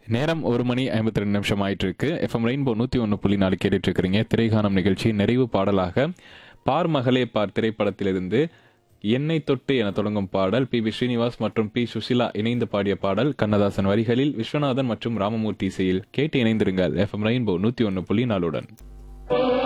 நேரம் 1 மணி 52 நிமிஷம் ஆயிட்டு இருக்கு. எஃப்எம் ரெயின்போ 101.4 கேட்டுட்டு இருக்கிறீங்க. திரைகானம் நிகழ்ச்சி நிறைவு பாடலாக பார் மகளே பார் திரைப்படத்திலிருந்து என்னை தொட்டு என தொடங்கும் பாடல் பி ஸ்ரீனிவாஸ் மற்றும் பி சுசிலா இணைந்து பாடிய பாடல் கண்ணதாசன் வரிகளில் விஸ்வநாதன் மற்றும் ராமமூர்த்தி இசையில் கேட்டு இணைந்திருங்கள் எஃப்எம் ரெயின்போ 101.4.